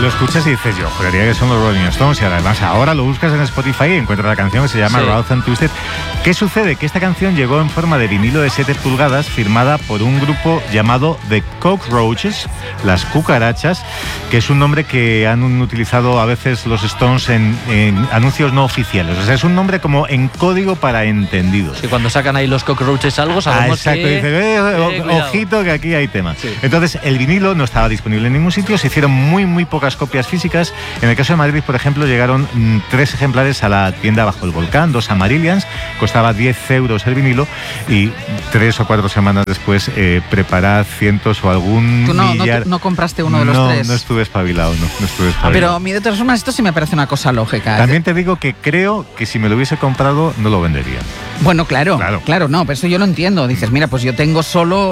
lo escuchas y dices, yo juraría que son los Rolling Stones, y además ahora lo buscas en Spotify y encuentras la canción que se llama Rough and Twisted. ¿Qué sucede? Que esta canción llegó en forma de vinilo de 7 pulgadas firmada por un grupo llamado The Cockroaches, las cucarachas, que es un nombre que han utilizado a veces los Stones en anuncios no oficiales. O sea, es un nombre como en código para entendidos. Que cuando sacan ahí los Cockroaches algo, sabemos exacto, que... dice, ojito que aquí hay tema. Sí. Entonces, el vinilo no estaba disponible en ningún sitio, se hicieron muy pocas copias físicas. En el caso de Madrid, por ejemplo, llegaron 3 ejemplares a la tienda Bajo el Volcán, 2 a Marillions, costaba 10 euros el vinilo, y 3 o 4 semanas después preparad cientos o algún millar. No compraste uno de los 3. No estuve espabilado, no estuve espabilado. Pero a mí de todas formas esto sí me parece una cosa lógica. También te digo que creo que si me lo hubiese comprado no lo vendería. Bueno, claro, no, pero eso yo lo entiendo. Dices, mira, pues yo tengo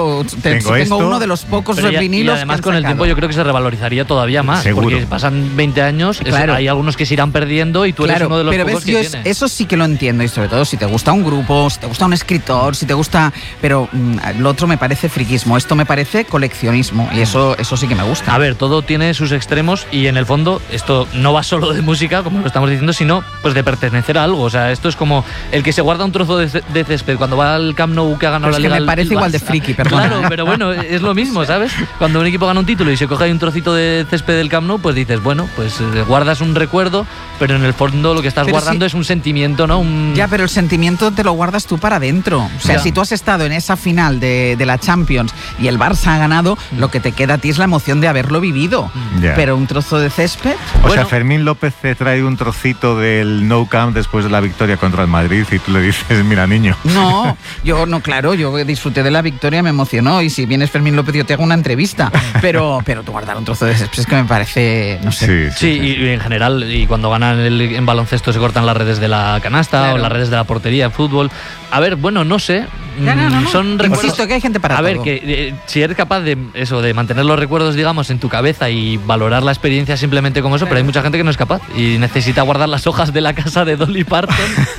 tengo uno de los pocos vinilos. Y además con el tiempo yo creo que se revalorizaría todavía más. Seguro. Porque pasan 20 años, hay algunos que se irán perdiendo y tú eres uno de los pocos que tiene. Eso sí que lo entiendo, y sobre todo si te gusta un grupo, si te gusta un escritor, si te gusta... Pero lo otro me parece friquismo, esto me parece coleccionismo, y eso sí que me gusta. A ver, todo tiene sus extremos, y en el fondo esto no va solo de música, como lo estamos diciendo, sino pues de pertenecer a algo. O sea, esto es como el que se guarda un trozo de césped cuando va al Camp Nou que ha ganado la Liga. Me parece igual de friki, perdón. Claro, pero bueno, es lo mismo, ¿sabes? Cuando un equipo gana un título y se coge ahí un trocito de césped del Camp Nou, pues dices, bueno, pues guardas un recuerdo, pero en el fondo lo que estás guardando es un sentimiento, ¿no? Ya, pero el sentimiento te lo guardas tú para adentro. O sea, si tú has estado en esa final de la Champions y el Barça ha ganado, lo que te queda a ti es la emoción de haberlo vivido. Pero un trozo de césped... O sea, Fermín López te trae un trocito del Nou Camp después de la victoria contra el Madrid y tú le dices, mira, niño. No, yo disfruté de la victoria, me emocionó, y si vienes Fermín López yo te hago una entrevista, pero tú guardar un trozo de césped es que me parece, no sé. Sí, y en general, y cuando ganan en baloncesto se cortan las redes de la canasta o las redes de la portería en fútbol. A ver, bueno, no sé. No. Son recuerdos. Insisto que hay gente para todo. A ver, que si eres capaz de mantener los recuerdos, digamos, en tu cabeza y valorar la experiencia simplemente como eso, pero hay mucha gente que no es capaz y necesita guardar las hojas de la casa de Dolly Parton.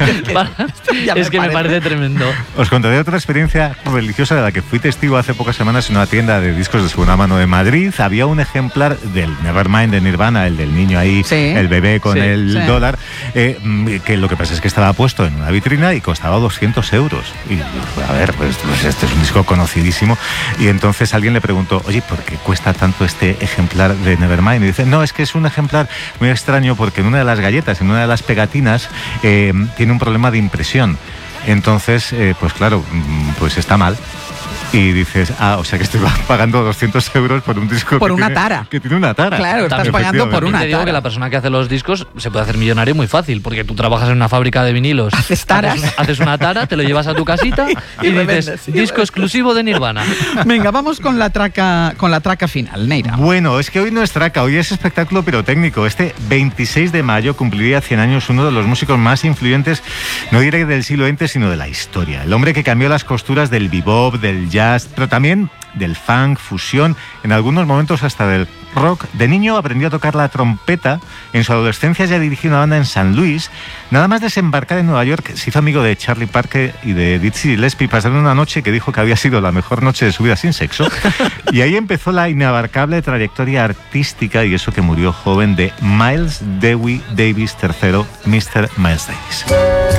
Es que me parece tremendo. Os contaré otra experiencia religiosa de la que fui testigo hace pocas semanas en una tienda de discos de segunda mano de Madrid. Había un ejemplar del Nevermind de Nirvana, el del niño ahí, el bebé con el dólar, que lo que pasa es que estaba puesto en una vitrina y costaba 200 euros. Y a ver, pues este es un disco conocidísimo, y entonces alguien le preguntó, oye, ¿por qué cuesta tanto este ejemplar de Nevermind? Y dice, no, es que es un ejemplar muy extraño porque en una de las galletas, en una de las pegatinas, tiene un problema de impresión. Entonces, pues claro, pues está mal. Y dices, o sea que estoy pagando 200 euros por un disco por una tara. Que tiene una tara. Claro, estás pagando por una tara. Te digo que la persona que hace los discos se puede hacer millonario muy fácil, porque tú trabajas en una fábrica de vinilos. ¿Haces taras? Haces una tara, te lo llevas a tu casita y dices, disco exclusivo de Nirvana. Venga, vamos con la traca final, Neira. Bueno, es que hoy no es traca, hoy es espectáculo pirotécnico. Este 26 de mayo cumpliría 100 años uno de los músicos más influyentes, no diré del siglo XX, sino de la historia. El hombre que cambió las costuras del bebop, del jazz, pero también del funk, fusión, en algunos momentos hasta del rock. De niño aprendió a tocar la trompeta. En su adolescencia ya dirigió una banda en San Luis. Nada más desembarcar en Nueva York, se hizo amigo de Charlie Parker y de Dizzy Gillespie. Pasaron una noche que dijo que había sido la mejor noche de su vida sin sexo. Y ahí empezó la inabarcable trayectoria artística, y eso que murió joven, de Miles Dewey Davis III, Mr. Miles Davis.